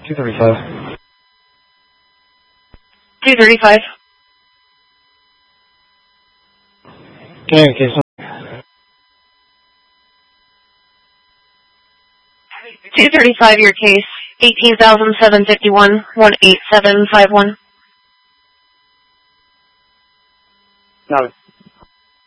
235. 235. Canary case. 235, your case. 18,751, 18751. Got it.